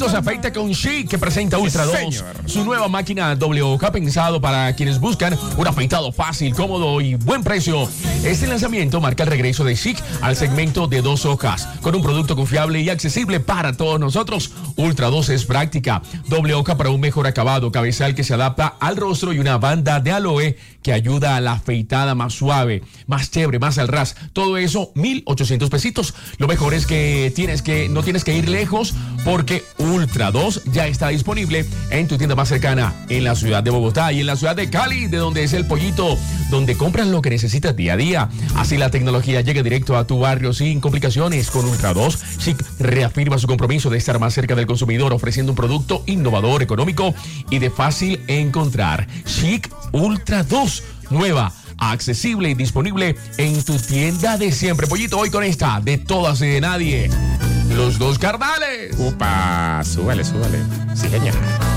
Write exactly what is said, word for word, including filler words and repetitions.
Pollitos, afeite con Chic, que presenta Ultra dos, señor. su nueva máquina doble hoja pensado para quienes buscan un afeitado fácil, cómodo y buen precio. Este lanzamiento marca el regreso de Chic al segmento de dos hojas, con un producto confiable y accesible para todos nosotros. Ultra dos es práctica, doble hoja para un mejor acabado, cabezal que se adapta al rostro y una banda de aloe que ayuda a la afeitada más suave, más chévere, más al ras. Todo eso, mil ochocientos pesitos. Lo mejor es que tienes que no tienes que ir lejos, porque Ultra dos ya está disponible en tu tienda más cercana, en la ciudad de Bogotá y en la ciudad de Cali, de donde es el Pollito, donde compras lo que necesitas día a día. Así la tecnología llega directo a tu barrio sin complicaciones. Con Ultra dos, Chic reafirma su compromiso de estar más cerca del consumidor, ofreciendo un producto innovador, económico y de fácil encontrar. Chic Ultra dos, nueva, accesible y disponible en tu tienda de siempre. Pollito, hoy con esta, de todas y de nadie, los dos carnales. Upa, súbale, súbale. Sí, señor.